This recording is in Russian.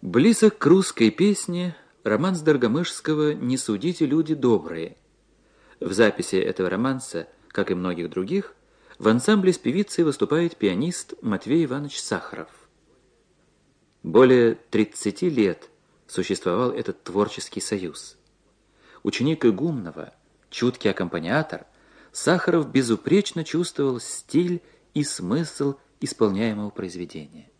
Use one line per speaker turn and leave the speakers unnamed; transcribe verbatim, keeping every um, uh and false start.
Близок к русской песне романс Доргомышского «Не судите, люди добрые». В записи этого романса, как и многих других, в ансамбле с певицей выступает пианист Матвей Иванович Сахаров. Более тридцати лет существовал этот творческий союз. Ученик Игумнова, чуткий аккомпаниатор, Сахаров безупречно чувствовал стиль и смысл исполняемого произведения.